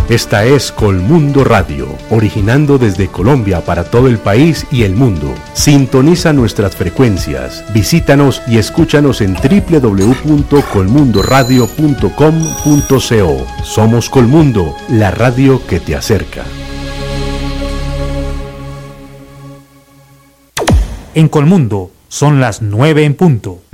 Esta es Colmundo Radio, originando desde Colombia para todo el país y el mundo. Sintoniza nuestras frecuencias, visítanos y escúchanos en www.colmundoradio.com.co. Somos Colmundo, la radio que te acerca. En Colmundo son las 9 en punto.